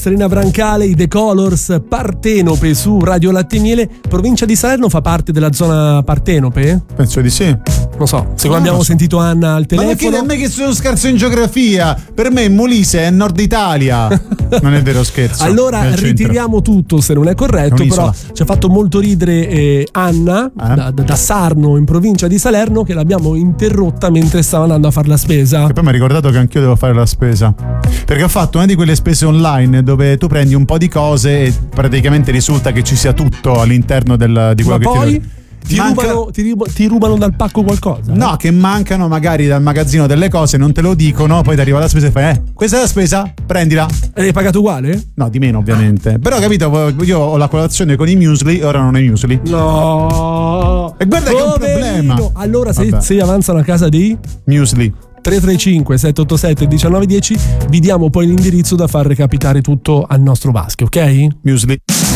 Serena Brancale, i The Colors, Partenope su Radio Latte e Miele. Provincia di Salerno fa parte della zona Partenope? Penso di sì. Non so, secondo abbiamo sentito Anna al telefono. Ma chiede a me che sono scarso in geografia. Per me Molise è Nord Italia. Non è vero, scherzo. Allora ritiriamo tutto se non è corretto, però ci ha fatto molto ridere Anna da Sarno, in provincia di Salerno, che l'abbiamo interrotta mentre stava andando a fare la spesa. E poi mi ha ricordato che anch'io devo fare la spesa, perché ho fatto una di quelle spese online dove tu prendi un po' di cose e praticamente risulta che ci sia tutto all'interno di quello che poi ti rubano dal pacco qualcosa? No, che mancano magari dal magazzino delle cose, non te lo dicono, poi ti arriva la spesa e fai questa è la spesa, prendila. E hai pagato uguale? No, di meno ovviamente. Però capito, io ho la colazione con i muesli e ora non ho i muesli. No. E guarda che è un problema. Allora se avanzano a casa dei muesli 335 787 1910 vi diamo poi l'indirizzo da far recapitare tutto al nostro Vasco, ok? Muesli.